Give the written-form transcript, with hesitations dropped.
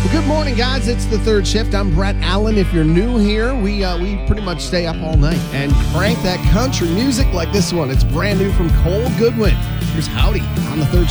Well, good morning, guys. It's the third shift. I'm Brett Allen. If you're new here, we pretty much stay up all night and crank that country music like this one. It's brand new from Cole Goodwin. Here's Howdy on the third